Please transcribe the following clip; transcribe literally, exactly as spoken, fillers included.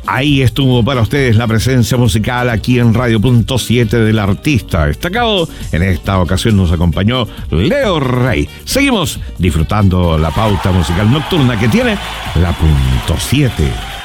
Ahí estuvo para ustedes la presencia musical aquí en Radio Punto siete del artista destacado. En esta ocasión nos acompañó Leo Rey. Seguimos disfrutando la pauta musical nocturna que tiene la Punto siete.